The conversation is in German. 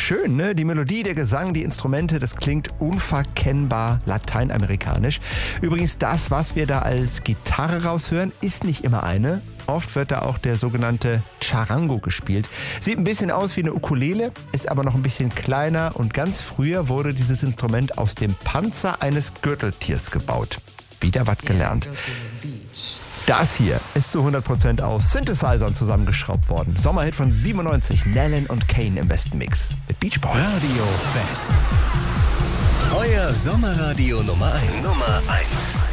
schön, ne? Die Melodie, der Gesang, die Instrumente, das klingt unverkennbar lateinamerikanisch. Übrigens, das, was wir da als Gitarre raushören, ist nicht immer eine. Oft wird da auch der sogenannte Charango gespielt. Sieht ein bisschen aus wie eine Ukulele, ist aber noch ein bisschen kleiner und ganz früher wurde dieses Instrument aus dem Panzer eines Gürteltiers gebaut. Wieder was gelernt. Das hier ist zu 100% aus Synthesizern zusammengeschraubt worden. Sommerhit von 97, Nellen und Kane im besten Mix. Mit Beach Boy. Radio Fest. Euer Sommerradio Nummer 1.